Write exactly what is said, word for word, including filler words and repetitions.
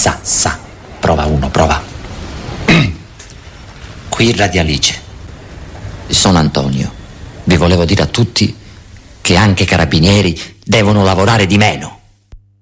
sa, sa. Prova uno, prova. Qui Radialice. Sono Antonio. Vi volevo dire a tutti che anche i carabinieri devono lavorare di meno.